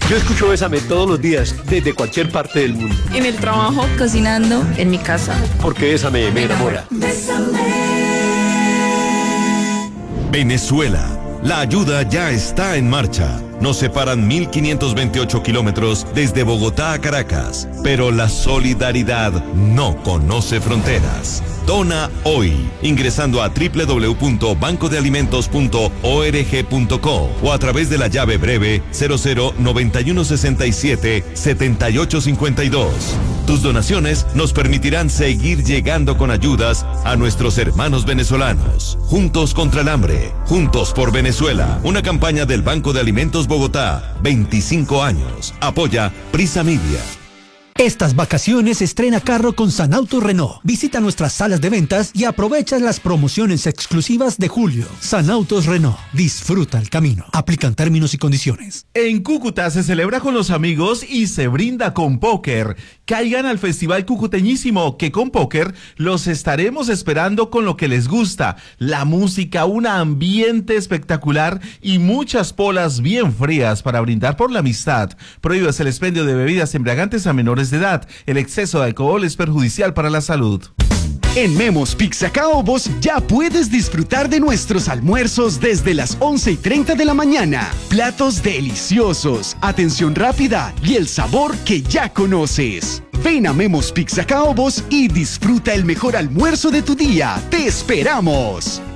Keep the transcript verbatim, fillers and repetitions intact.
Yo escucho Bésame todos los días, desde cualquier parte del mundo. En el trabajo, cocinando, en mi casa. Porque Bésame me enamora. Venezuela. La ayuda ya está en marcha. Nos separan mil quinientos veintiocho kilómetros desde Bogotá a Caracas, pero la solidaridad no conoce fronteras. Dona hoy, ingresando a doble u doble u doble u punto banco de alimentos punto org punto co o a través de la llave breve cero cero noventa y uno sesenta y siete setenta y ocho cincuenta y dos. Tus donaciones nos permitirán seguir llegando con ayudas a nuestros hermanos venezolanos. Juntos contra el hambre, juntos por Venezuela. Una campaña del Banco de Alimentos Bogotá, veinticinco años. Apoya Prisa Media. Estas vacaciones estrena carro con Sanauto Renault. Visita nuestras salas de ventas y aprovecha las promociones exclusivas de julio. Sanautos Renault. Disfruta el camino. Aplican términos y condiciones. En Cúcuta se celebra con los amigos y se brinda con póker. Caigan al Festival Cucuteñísimo, que con póker los estaremos esperando con lo que les gusta. La música, un ambiente espectacular y muchas polas bien frías para brindar por la amistad. Prohíbes el expendio de bebidas embriagantes a menores de edad. El exceso de alcohol es perjudicial para la salud. En Memos Pizza Caobos ya puedes disfrutar de nuestros almuerzos desde las once y treinta de la mañana. Platos deliciosos, atención rápida y el sabor que ya conoces. Ven a Memos Pizza Caobos y disfruta el mejor almuerzo de tu día. ¡Te esperamos!